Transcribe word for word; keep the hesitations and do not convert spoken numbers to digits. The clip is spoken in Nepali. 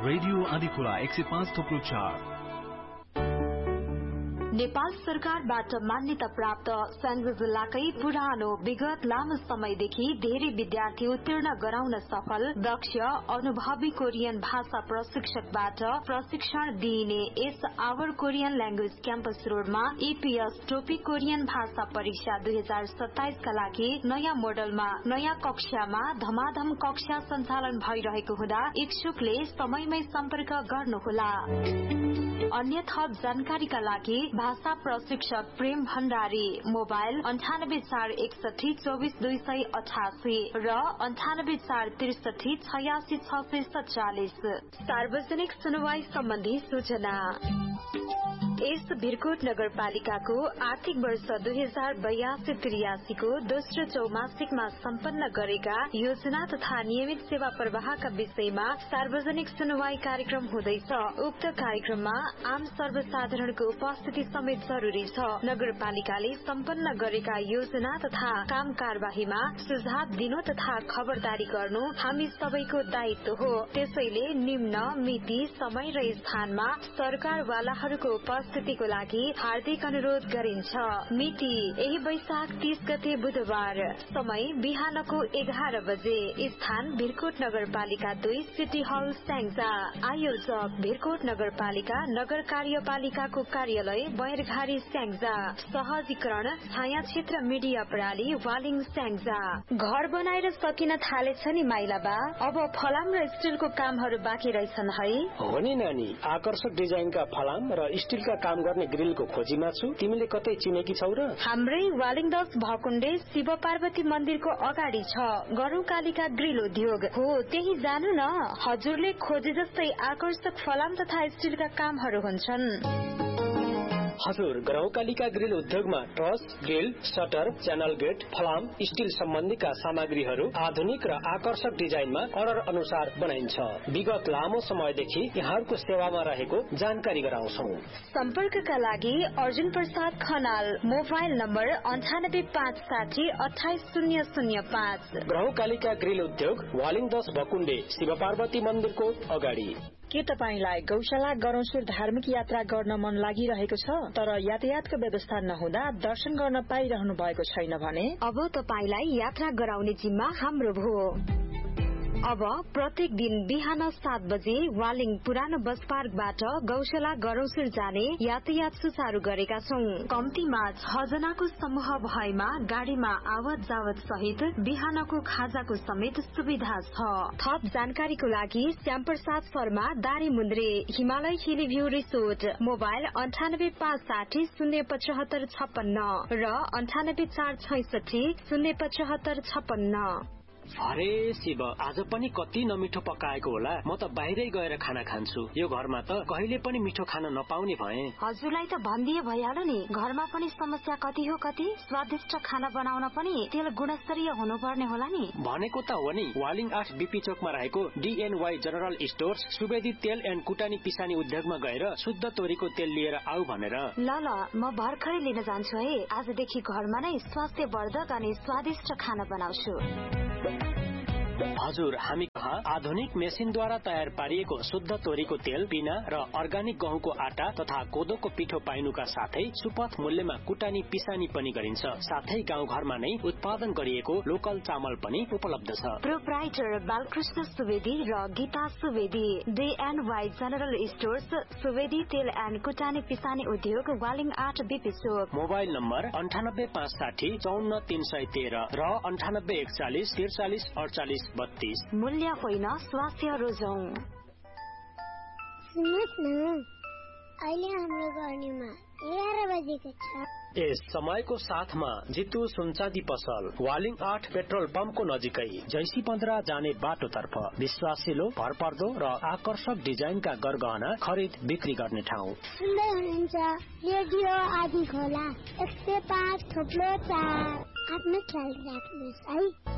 रेडियो आदिखोला एक सय पाँच थोप्लो चार। नेपाल सरकारबाट मान्यता प्राप्त स्याङ्जा जिल्लाकै पुरानो विगत लामो समयदेखि धेरै विद्यार्थी उत्तीर्ण गराउन सफल दक्ष अनुभवी कोरियन भाषा प्रशिक्षकबाट प्रशिक्षण दिइने यस आवर कोरियन ल्याङ्ग्वेज क्याम्पस रोडमा ईपीएस टोपी कोरियन भाषा परीक्षा दुई हजार सत्ताइस का लागि नयाँ मोडलमा नयाँ कक्षामा धमाधम कक्षा सञ्चालन भइरहेको हुँदा इच्छुकले समयमै सम्पर्क गर्नुहोला। अन्य थप जानकारीका लागि भाषा प्रशिक्षक प्रेम भण्डारी मोबाइल अन्ठानब्बे चार एकसठी चौबिस दुई सय अठासी र अन्ठानब्बे चार त्रिसठी छयासी छ सय सत्तालिस। सार्वजनिक सुनवाई सम्बन्धी सूचना। यस भिरकोट नगरपालिकाको आर्थिक वर्ष दुई हजार बयासी त्रियासी को दोस्रो चौमासिकमा सम्पन्न गरेका योजना तथा नियमित सेवा प्रवाहका विषयमा सार्वजनिक सुनवाई कार्यक्रम हुँदैछ। उक्त कार्यक्रममा आम सर्वसाधारणको उपस्थिति समेत जरूरी छ। नगरपालिकाले सम्पन्न गरेका योजना तथा काम कार्यवाहीमा सुझाव दिनु तथा खबरदारी गर्नु हामी सबैको दायित्व हो। त्यसैले निम्न मिति समय र स्थानमा सरकारवालाहरूको उपस्थितिको लागि हार्दिक अनुरोध गरिन्छ। मिति यही वैशाख तीस गते बुधबार, समय बिहानको एघार बजे, स्थान भिरकोट नगरपालिका दुई सिटी हल स्याङ्जा। आयोजक भिरकोट नगरपालिका नगर कार्यपालिकाको कार्यालय बैरघारी स्याङ्जा। सहजीकरण छाया क्षेत्र मिडिया प्रणाली वालिङ स्याङ्जा। घर बनाएर सकिन थालेछ नि माइलाबा, अब फलाम र स्टिलको कामहरू बाँकी रहेछन् है। हो नि नानी, आकर्षक डिजाइनका फलाम र स्टिलका काम गर्ने ग्रिलको खोजीमा छु। तिमीले कतै चिनेकी छौ र? हाम्रै वालिङ दस भकुण्डे शिव पार्वती मन्दिरको अगाडि छ गरौँ कालिका ग्रिल उद्योग हो, त्यही जानु न। हजुरले खोजे जस्तै आकर्षक फलाम तथा स्टिलका कामहरू हुन्छन्। हजुर, गाउँकालिका ग्रिल उद्योगमा truss, grill, shutter, channel get, फलाम, स्टिल सम्बन्धीका सामग्रीहरू आधुनिक र आकर्षक डिजाइनमा अर्डर अनुसार बनाइन्छ। विगत लामो समयदेखि यहाँहरूको सेवामा रहेको जानकारी गराउँछौ। सम्पर्कका लागि अर्जुन प्रसाद खनाल, मोबाइल नम्बर अन्ठानब्बे पाँच साठी अठाइस शून्य शून्य पाँच। गाउँकालिका ग्रिल उद्योग वालिङ दस भकुण्डे शिव पार्वती मन्दिरको अगाडि। के तपाईलाई गौशाला गरौँसुर धार्मिक यात्रा गर्न मन लागिरहेको छ तर यातायातको व्यवस्था नहुँदा दर्शन गर्न पाइरहनु भएको छैन भने अब तपाईलाई यात्रा गराउने जिम्मा हाम्रो भयो। अब प्रत्येक दिन बिहान सात बजे वालिङ पुरानो बस पार्कबाट गौशाला गरौँसुर जाने यातायात सुचारू गरेका छौं। कम्तीमा छ जनाको समूह भएमा गाड़ीमा आवत जावत सहित बिहानको खाजाको समेत सुविधा छ। थप जानकारीको लागि श्यामप्रसाद शर्मा, दारी मुन्द्रे, हिमालय हिली भ्यू रिसोर्ट, मोबाइल अन्ठानब्बे पाँच साठी शून्य पचहत्तर छप्पन्न र अन्ठानब्बे चार छैसठी शून्य पचहत्तर छप्पन्न। अरे शिव, आज पनि कति नमिठो पकाएको होला। म त बाहिरै गएर खाना खान्छु। यो घरमा त कहिले पनि मिठो खाना नपाउने भए। हजुरलाई त भनिदिए भइहाल्यो नि। घरमा पनि समस्या कति हो कति। स्वादिष्ट खाना बनाउन पनि तेल गुणस्तरीय हुनुपर्ने होला नि। भनेको त हो नि। वालिङ आठ बीपी चोकमा रहेको डीएनवाई जनरल स्टोर्स सुवेदी तेल एन्ड कुटानी पिसानी उद्योगमा गएर शुद्ध तोरीको तेल लिएर आऊ भनेर। ल ल, म भर्खरै लिन जान्छु है। आजदेखि घरमा नै स्वास्थ्यवर्धक अनि स्वादिष्ट खाना बनाउँछु। हजुर, हामी कहाँ आधुनिक मेसिनद्वारा तयार पारिएको शुद्ध तोरीको तेल, पिना र अर्गानिक गहुँको आटा तथा कोदोको पिठो पाइनुका साथै सुपथ मूल्यमा कुटानी पिसानी पनि गरिन्छ। साथै गाउँ घरमा नै उत्पादन गरिएको लोकल चामल पनि उपलब्ध छ। प्रोप्राइटर बालकृष्ण सुवेदी र गीता सुवेदी, डीएनवाई जनरल स्टोर्स, सुवेदी तेल एन्ड कुटानी पिसानी उद्योग, वालिङ आठ बीपी चोक। मोबाइल नम्बर अन्ठानब्बे पाँच साठी चौन्न तीन सय तेह्र र अन्ठानब्बे एकचालिस त्रिचालिस अडचालिस बत्तीस। मूल्य होइन, स्वास्थ्य रोजौं। सुन्नुहोस् न, अहिले हाम्रो गर्नीमा एघार बजेको छ। यस समयको साथमा जितु सुनचाँदी पसल वालिङ आठ पेट्रोल पम्पको नजिकै जैसी पन्ध्र जाने बाटोतर्फ विश्वासिलो, भरपर्दो र आकर्षक डिजाइनका गरगहना खरिद बिक्री गर्ने ठाउँ। सुन्दै हुनुहुन्छ रेडियो आदिखोला एक सय पाँच थोप्लो चार। आफ्नो ख्याल राख्नुहोस् है।